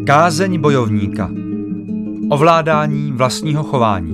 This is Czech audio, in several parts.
Kázeň bojovníka. Ovládání vlastního chování.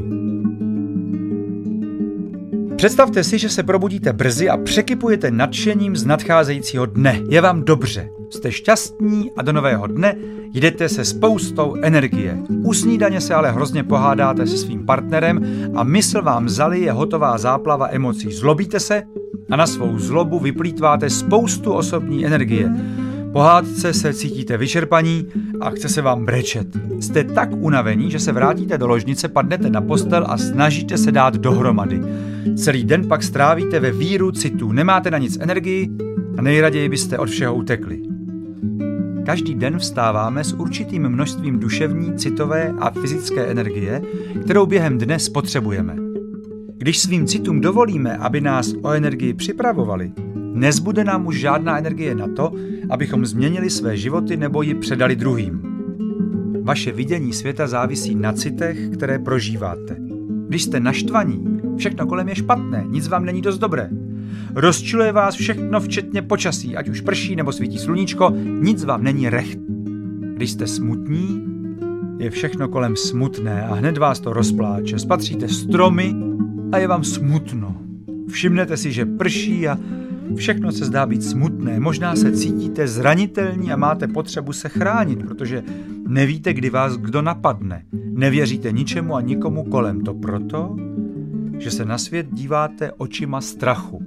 Představte si, že se probudíte brzy a překypujete nadšením z nadcházejícího dne. Je vám dobře, jste šťastní a do nového dne jdete se spoustou energie. U snídaně se ale hrozně pohádáte se svým partnerem a mysl vám zalije hotová záplava emocí. Zlobíte se a na svou zlobu vyplýtváte spoustu osobní energie. Po hádce se cítíte vyčerpaní a chce se vám brečet. Jste tak unavení, že se vrátíte do ložnice, padnete na postel a snažíte se dát dohromady. Celý den pak strávíte ve víru citů, nemáte na nic energii a nejraději byste od všeho utekli. Každý den vstáváme s určitým množstvím duševní, citové a fyzické energie, kterou během dne spotřebujeme. Když svým citům dovolíme, aby nás o energii připravovali, nezbude nám už žádná energie na to, abychom změnili své životy nebo ji předali druhým. Vaše vidění světa závisí na citech, které prožíváte. Když jste naštvaní, všechno kolem je špatné, nic vám není dost dobré. Rozčiluje vás všechno, včetně počasí, ať už prší nebo svítí sluníčko, nic vám není recht. Když jste smutní, je všechno kolem smutné a hned vás to rozpláče. Spatříte stromy a je vám smutno. Všimnete si, že prší a všechno se zdá být smutné. Možná se cítíte zranitelní a máte potřebu se chránit, protože nevíte, kdy vás kdo napadne. Nevěříte ničemu a nikomu kolem. To proto, že se na svět díváte očima strachu.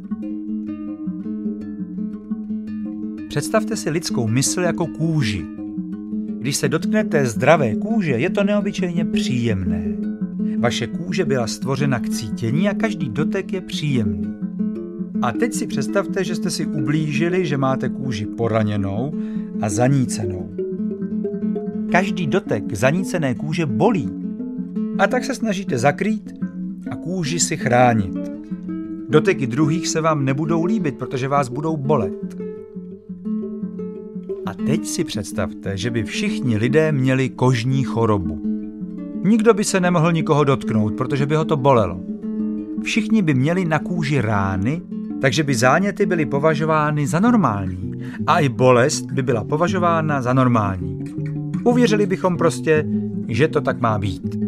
Představte si lidskou mysl jako kůži. Když se dotknete zdravé kůže, je to neobyčejně příjemné. Vaše kůže byla stvořena k cítění a každý dotek je příjemný. A teď si představte, že jste si ublížili, že máte kůži poraněnou a zanícenou. Každý dotek zanícené kůže bolí. A tak se snažíte zakrýt a kůži si chránit. Doteky druhých se vám nebudou líbit, protože vás budou bolet. A teď si představte, že by všichni lidé měli kožní chorobu. Nikdo by se nemohl nikoho dotknout, protože by ho to bolelo. Všichni by měli na kůži rány, takže by záněty byly považovány za normální a i bolest by byla považována za normální. Uvěřili bychom prostě, že to tak má být.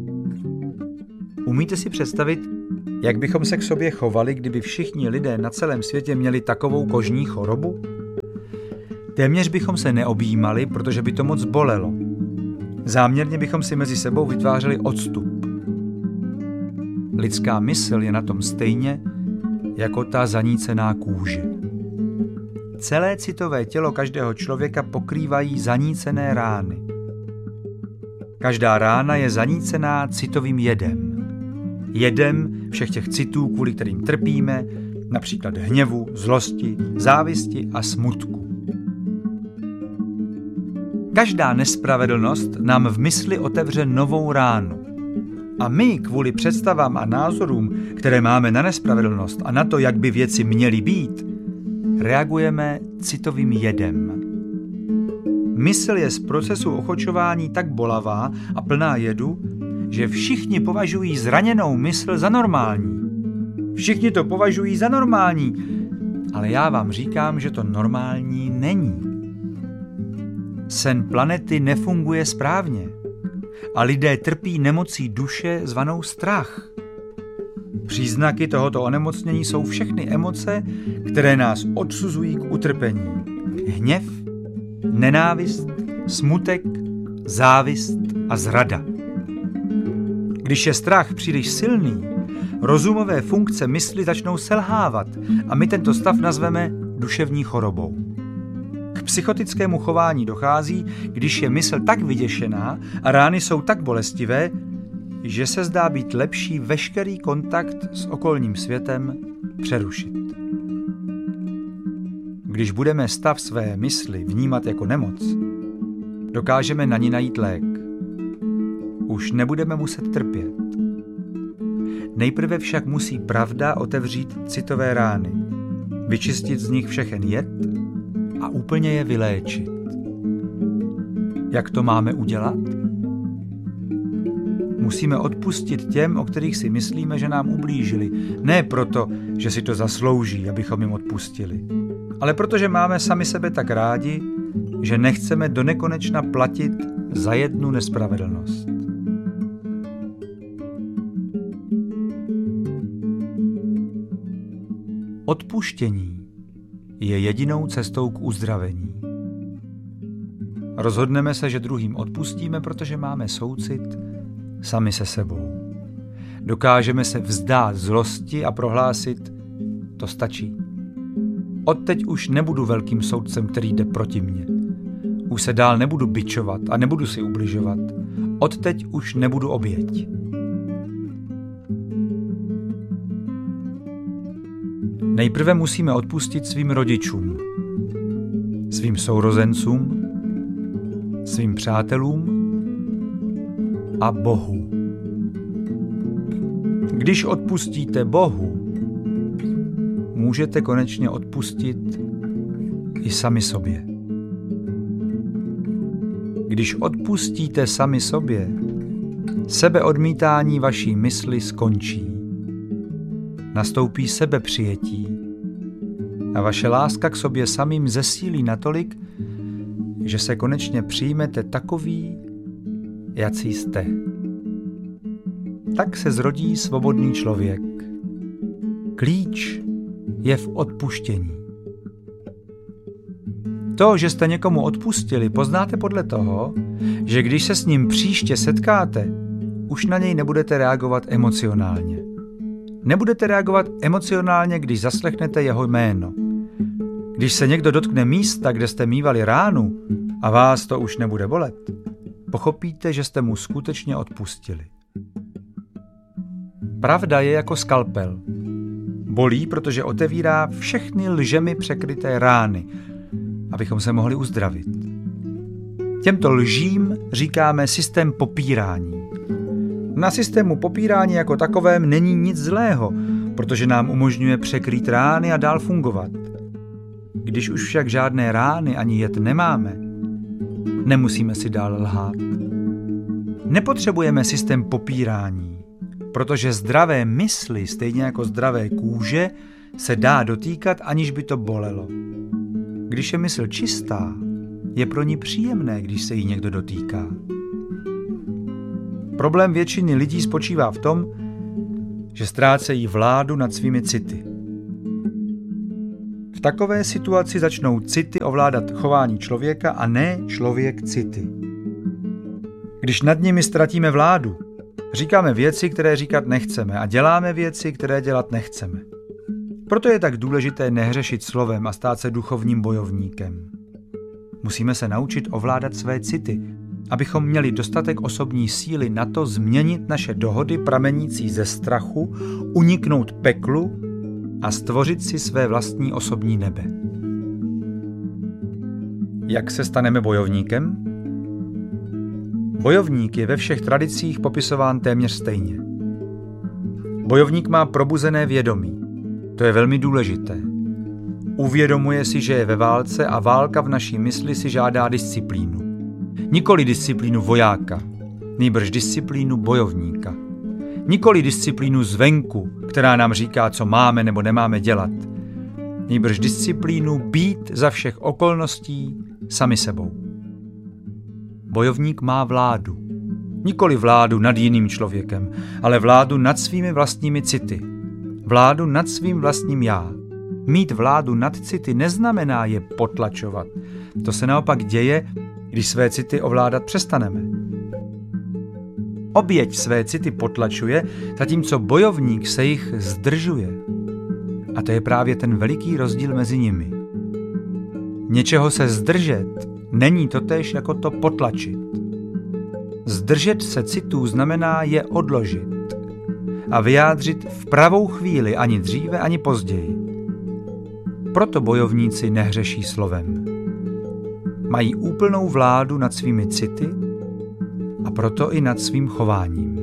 Umíte si představit, jak bychom se k sobě chovali, kdyby všichni lidé na celém světě měli takovou kožní chorobu? Téměř bychom se neobjímali, protože by to moc bolelo. Záměrně bychom si mezi sebou vytvářeli odstup. Lidská mysl je na tom stejně jako ta zanícená kůže. Celé citové tělo každého člověka pokrývají zanícené rány. Každá rána je zanícená citovým jedem. Jedem všech těch citů, kvůli kterým trpíme, například hněvu, zlosti, závisti a smutku. Každá nespravedlnost nám v mysli otevře novou ránu. A my kvůli představám a názorům, které máme na nespravedlnost a na to, jak by věci měly být, reagujeme citovým jedem. Mysl je z procesu ochočování tak bolavá a plná jedu, že všichni považují zraněnou mysl za normální. Všichni to považují za normální, ale já vám říkám, že to normální není. Sen planety nefunguje správně a lidé trpí nemocí duše zvanou strach. Příznaky tohoto onemocnění jsou všechny emoce, které nás odsuzují k utrpení. Hněv, nenávist, smutek, závist a zrada. Když je strach příliš silný, rozumové funkce mysli začnou selhávat a my tento stav nazveme duševní chorobou. K psychotickému chování dochází, když je mysl tak vyděšená a rány jsou tak bolestivé, že se zdá být lepší veškerý kontakt s okolním světem přerušit. Když budeme stav své mysli vnímat jako nemoc, dokážeme na ní najít lék. Už nebudeme muset trpět. Nejprve však musí pravda otevřít citové rány, vyčistit z nich všechen jed a úplně je vyléčit. Jak to máme udělat? Musíme odpustit těm, o kterých si myslíme, že nám ublížili. Ne proto, že si to zaslouží, abychom jim odpustili, ale protože máme sami sebe tak rádi, že nechceme donekonečna platit za jednu nespravedlnost. Odpuštění je jedinou cestou k uzdravení. Rozhodneme se, že druhým odpustíme, protože máme soucit sami se sebou. Dokážeme se vzdát zlosti a prohlásit, to stačí. Odteď už nebudu velkým soudcem, který jde proti mně. Už se dál nebudu bičovat a nebudu si ubližovat. Odteď už nebudu oběť. Nejprve musíme odpustit svým rodičům, svým sourozencům, svým přátelům a Bohu. Když odpustíte Bohu, můžete konečně odpustit i sami sobě. Když odpustíte sami sobě, sebeodmítání vaší mysli skončí. Nastoupí sebepřijetí a vaše láska k sobě samým zesílí natolik, že se konečně přijmete takový, jací jste. Tak se zrodí svobodný člověk. Klíč je v odpuštění. To, že jste někomu odpustili, poznáte podle toho, že když se s ním příště setkáte, už na něj nebudete reagovat emocionálně. Nebudete reagovat emocionálně, když zaslechnete jeho jméno. Když se někdo dotkne místa, kde jste mívali ránu a vás to už nebude bolet, pochopíte, že jste mu skutečně odpustili. Pravda je jako skalpel. Bolí, protože otevírá všechny lžemi překryté rány, abychom se mohli uzdravit. Těmto lžím říkáme systém popírání. Na systému popírání jako takovém není nic zlého, protože nám umožňuje překrýt rány a dál fungovat. Když už však žádné rány ani jed nemáme, nemusíme si dál lhát. Nepotřebujeme systém popírání, protože zdravé mysli, stejně jako zdravé kůže, se dá dotýkat, aniž by to bolelo. Když je mysl čistá, je pro ní příjemné, když se jí někdo dotýká. Problém většiny lidí spočívá v tom, že ztrácejí vládu nad svými city. V takové situaci začnou city ovládat chování člověka a ne člověk city. Když nad nimi ztratíme vládu, říkáme věci, které říkat nechceme a děláme věci, které dělat nechceme. Proto je tak důležité nehřešit slovem a stát se duchovním bojovníkem. Musíme se naučit ovládat své city, abychom měli dostatek osobní síly na to změnit naše dohody pramenící ze strachu, uniknout peklu a stvořit si své vlastní osobní nebe. Jak se staneme bojovníkem? Bojovník je ve všech tradicích popisován téměř stejně. Bojovník má probuzené vědomí. To je velmi důležité. Uvědomuje si, že je ve válce a válka v naší mysli si žádá disciplínu. Nikoli disciplínu vojáka, nýbrž disciplínu bojovníka. Nikoli disciplínu zvenku, která nám říká, co máme nebo nemáme dělat. Nýbrž disciplínu být za všech okolností sami sebou. Bojovník má vládu. Nikoli vládu nad jiným člověkem, ale vládu nad svými vlastními city. Vládu nad svým vlastním já. Mít vládu nad city neznamená je potlačovat. To se naopak děje, když své city ovládat přestaneme. Oběť své city potlačuje, zatímco bojovník se jich zdržuje. A to je právě ten veliký rozdíl mezi nimi. Něčeho se zdržet není totéž jako to potlačit. Zdržet se citů znamená je odložit a vyjádřit v pravou chvíli, ani dříve, ani později. Proto bojovníci nehřeší slovem. Mají úplnou vládu nad svými city a proto i nad svým chováním.